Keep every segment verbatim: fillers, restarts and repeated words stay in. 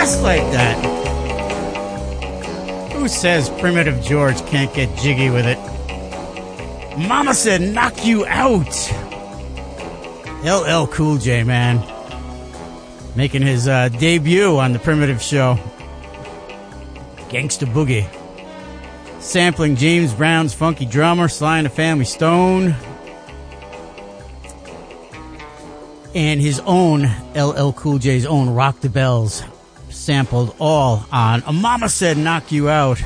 Just like that. Who says Primitive George can't get jiggy with it? Mama said knock you out. L L Cool J, man. Making his uh, debut on the Primitive Show. Gangsta Boogie. Sampling James Brown's Funky Drummer, Sly and the Family Stone. And his own, L L Cool J's own Rock the Bells. Sampled all on A Mama Said Knock You Out.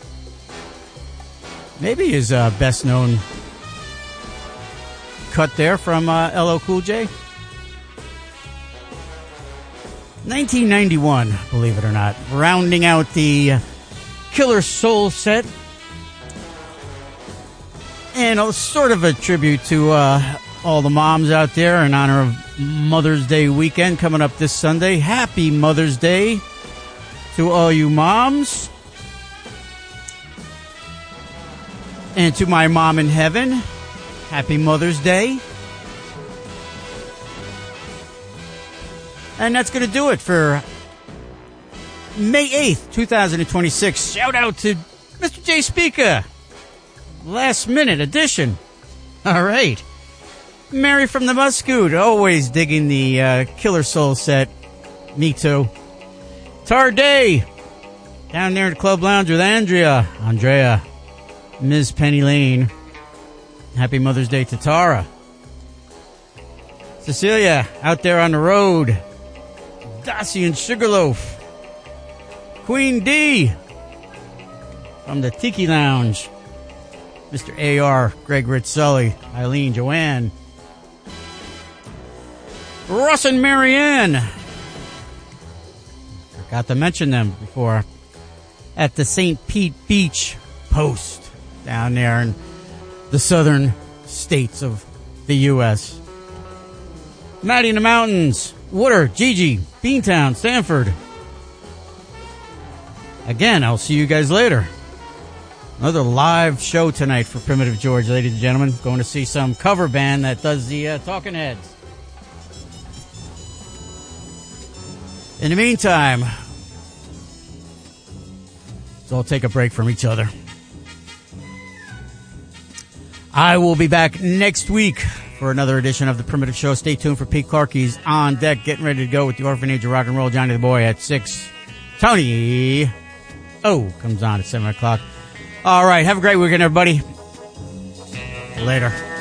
Maybe his uh, best known cut there from uh, L L Cool J. nineteen ninety-one, believe it or not. Rounding out the Killer Soul set. And a sort of a tribute to uh, all the moms out there in honor of Mother's Day weekend coming up this Sunday. Happy Mother's Day to all you moms. And to my mom in heaven, happy Mother's Day. And that's going to do it for May eighth, twenty twenty-six. Shout out to Mister J Speaker. Last minute edition. All right. Mary from the Muscoot, always digging the uh, Killer Soul set. Me too. Tar Day, down there at Club Lounge with Andrea. Andrea. Miz Penny Lane. Happy Mother's Day to Tara. Cecilia, out there on the road. Dossie and Sugarloaf. Queen D from the Tiki Lounge. Mister A R, Greg Ritsully, Eileen, Joanne. Russ and Marianne. Forgot to mention them before. At the Saint Pete Beach Post down there in the southern states of the U S Maddie in the Mountains. Water, Gigi, Beantown, Stanford. Again, I'll see you guys later. Another live show tonight for Primitive George, ladies and gentlemen. Going to see some cover band that does the uh, Talking Heads. In the meantime, let's all take a break from each other. I will be back next week for another edition of the Primitive Show. Stay tuned for Pete Clarkey's On Deck, getting ready to go with the Orphanage of Rock and Roll, Johnny the Boy at six. Tony O comes on at seven o'clock. All right, have a great weekend, everybody. Later.